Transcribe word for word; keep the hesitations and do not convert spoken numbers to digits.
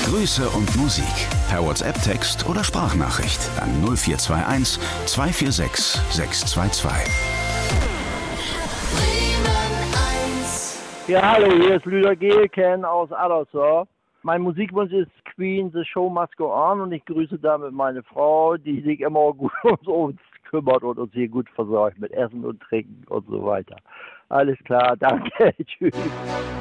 Grüße und Musik per WhatsApp-Text oder Sprachnachricht an null vier zwei eins, zwei vier sechs, sechs zwei zwei. Ja, hallo, hier ist Lüder Gehlken aus Addersor. Mein Musikwunsch ist Queen, The Show Must Go On, und ich grüße damit meine Frau, die sich immer gut um uns kümmert und uns hier gut versorgt mit Essen und Trinken und so weiter. Alles klar, danke, tschüss.